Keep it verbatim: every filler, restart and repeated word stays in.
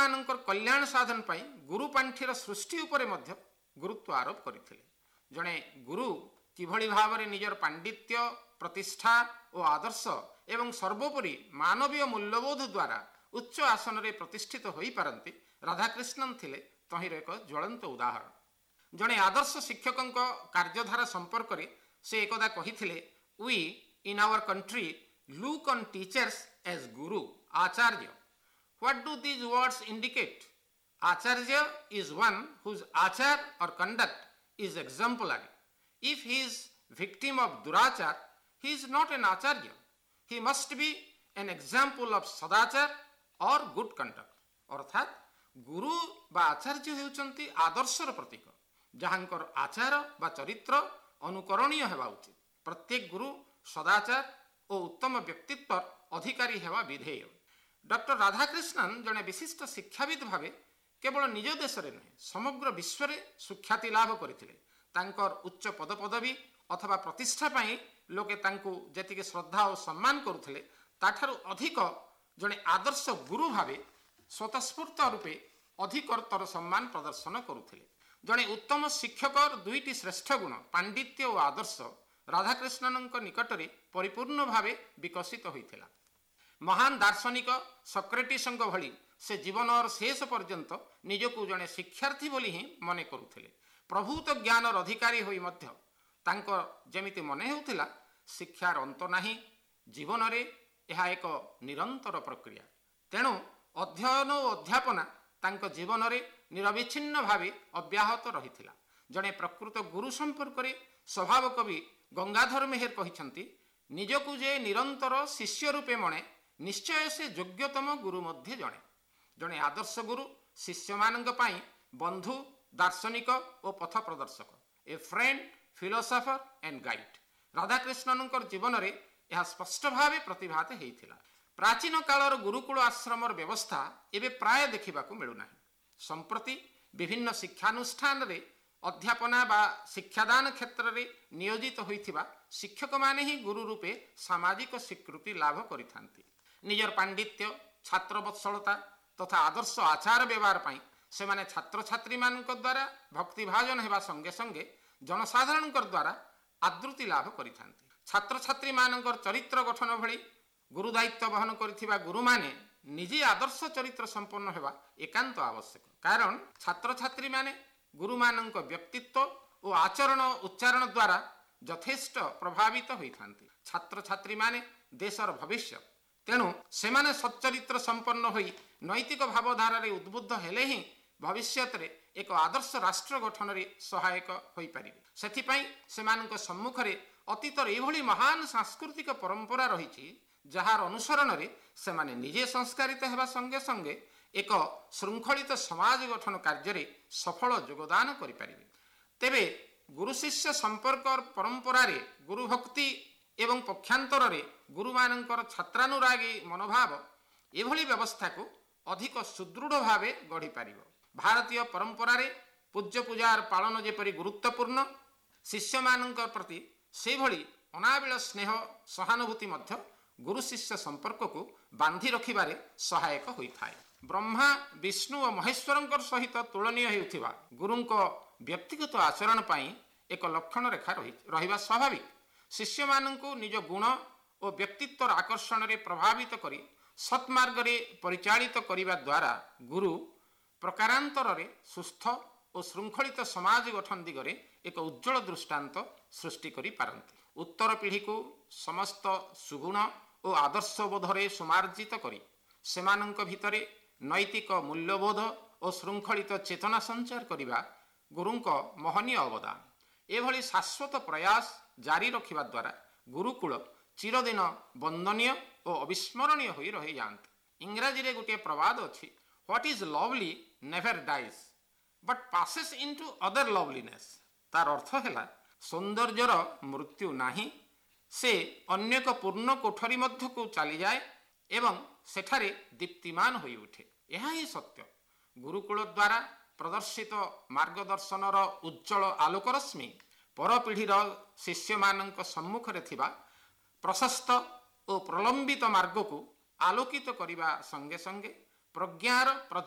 ମାନଙ୍କର କଲ୍ୟାଣ ସାଧନ ପାଇଁ ଗୁରୁ ପାଣ୍ଠିର ସୃଷ୍ଟି ଉପରେ ମଧ୍ୟ ଗୁରୁତ୍ୱ ଆରୋପ କରିଥିଲେ। ଜଣେ ଗୁରୁ କିଭଳି ଭାବରେ ନିଜର ପାଣ୍ଡିତ୍ୟ ପ୍ରତିଷ୍ଠା ଓ ଆଦର୍ଶ ଏବଂ ସର୍ବୋପରି ମାନବୀୟ ମୂଲ୍ୟବୋଧ ଦ୍ୱାରା ଉଚ୍ଚ ଆସନରେ ପ୍ରତିଷ୍ଠିତ ହୋଇପାରନ୍ତି, ରାଧାକ୍ରିଷ୍ଣନ ଥିଲେ ତହିଁର ଏକ ଜ୍ୱଳନ୍ତ ଉଦାହରଣ। ଜଣେ ଆଦର୍ଶ ଶିକ୍ଷକଙ୍କ କାର୍ଯ୍ୟଧାରା ସମ୍ପର୍କରେ ସେ ଏକଦା କହିଥିଲେ, we in our country look on teachers as guru, acharya. What do these words indicate? Acharya is one whose achar or conduct is exemplary. If he is victim of durachar, he is not an acharya. He must be an example of sadachar or good conduct. अर्थात गुरु बा आचार्य हेउचंती आदर्शर प्रतीक, जहांकर आचार बा चरित्र अनुकरणीय हेबा उचित। प्रत्येक गुरु सदाचार और उत्तम व्यक्तित्व अधिकारी हेबा विधेय। डॉक्टर राधाकृष्णन जड़े विशिष्ट शिक्षाविद भावे केवल निज देश में नुहे समग्र विश्व में सुख्याति लाभ करथिले। तांकर उच्च पदपदवी अथवा प्रतिष्ठा पाई लोके तांकु जेतिके श्रद्धा और सम्मान करुथिले, ताठारु अधिक जड़े आदर्श गुरु भावे स्वतस्फूर्त रूपे अधिकतर सम्मान प्रदर्शन करुथिले। जड़े उत्तम शिक्षकर दुईटी श्रेष्ठ गुण पांडित्य और आदर्श राधाकृष्णनଙ୍କ निकटरे परिपूर्ण भावे विकसित होइथिला। महान दार्शनिक सक्रेटिसଙ୍କ भली से जीवनर शेष पर्यंत निजकु जड़े शिक्षार्थी बोली ही मने करुथिले। प्रभूत ज्ञानर अधिकारी होई मध्य तांकर जेमिति मने हेउथिला शिक्षार अंत नाही, जीवन रे यह एक निरंतर प्रक्रिया। तेणु अध्ययन और अध्यापना तांक जीवन रे निरविच्छिन्न भावे अब्याहत रहिथिला। जड़े प्रकृत गुरु संपर्क रे स्वभाव कवि गंगाधर मेहर कहिछंती, निजकु जे निरंतर शिष्य रूपे मणे निश्चय से योग्यतम गुरु मध्य जणे। जड़े आदर्श गुरु शिष्य मानंग पाई बंधु दार्शनिक और पथ प्रदर्शक, ए फ्रेंड फिलोसफर एंड गाइड। राधाकृष्णनकर जीवन रे यह स्पष्ट भावे प्रतिभात हेइथिला। प्राचीन कालर गुरुकुल आश्रमर व्यवस्था एबे प्राय देखिबाकू मिलुना। संप्रति विभिन्न शिक्षानुष्ठान रे अध्यापना बा शिक्षादान क्षेत्र में नियोजित होइथिबा शिक्षक माने ही गुरु रूपे सामाजिक स्वीकृति लाभ करिथांती। निजर पांडित्य छात्र वत्सलता तथा आदर्श आचार व्यवहार पाई से माने छात्र छात्री मानक द्वारा भक्ति भाजन हेबा संगे संगे जनसाधारण द्वारा आदृति लाभ करिथांती। छात्र छात्री मानकर चरित्र गठन भली गुरु दायित्व वहन करिथिबा गुरु माने निजे आदर्श चरित्र संपन्न हेबा एकांत आवश्यक। कारण छात्र छात्री माने गुरु मानक व्यक्तित्व और आचरण उच्चारण द्वारा यथेष्ट प्रभावित होइथांती। छात्र छात्री माने देशर भविष्य। तेणु से माने सच्चरित्र संपन्न होई नैतिक भावधारा रे उद्बुद्ध हेले ही भविष्यत रे एक आदर्श राष्ट्र गठन रे सहायक होई परिबे। सेथिपई सेमानक सम्मुख रे अतीतर एभली महान सांस्कृतिक परंपरा रहिछि, जहार अनुसरण रे सेमाने निजे संस्कारित हेबा संगे संगे एक श्रृंखलित समाज गठन कार्य रे सफल योगदान करि परिबे। तेबे गुरु शिष्य संपर्क परंपरा रे गुरु भक्ति एवं पक्षांतर रे गुरु मानकर छात्रानुरागी मनोभाव एभली व्यवस्था को अधिक सुदृढ़ भावे गढ़ी पारिबो। भारतीय परंपरा रे पूज्य पूजार पालन जेपरि गुरुत्वपूर्ण, शिष्य मानकर प्रति से भली अनाबिल स्नेह सहानुभूति मध्य गुरु शिष्य संपर्क को बांधी रखिबारे सहायक होइथाय। ब्रह्मा विष्णु और महेश्वरंकर सहित तुलनीय हेउथिबा गुरुंक व्यक्तिगत आचरण पाई एक लक्षण रेखा रहिबा स्वाभाविक। शिष्य मानंकु निज गुण और व्यक्तित्वर आकर्षण रे प्रभावित करी सत्मार्ग रे परिचालित करिबा द्वारा गुरु प्रकारांतर रे सुस्थ और श्रृंखलित समाज गठन दिगरे एक उज्जवल दृष्टांत सृष्टि करि पारंती। उत्तर पीढ़ी को समस्त सुगुण और आदर्शबोधरे सुमार्जित करी सेमानंक भितरे नैतिक मूल्यबोध और श्रृंखलित चेतना संचार करिबा गुरुंक महनीय अवदान। एभली शाश्वत प्रयास जारी रखिबा द्वारा गुरुकुल चिरदिन वंदनीय और अविस्मरणीय होई रहि जांती। इंग्राजी रे गोटे प्रवाद अछि, what is lovely never dies but passes into other loveliness. तार अर्थ हैला सौंदर्यर मृत्यु नाही, से अन्य एक पूर्ण कोठरी मध्य को चली जाए एवं सेठारे दीप्तिमान होई उठे। यह ही सत्य। गुरुकुल द्वारा प्रदर्शित मार्गदर्शनर उज्जवल आलोक रश्मि परपीढ़ीर शिष्य मानक सम्मुख रे थिबा प्रशस्त और प्रलंबित मार्ग को आलोकित करिबा संगे संगे प्रज्ञार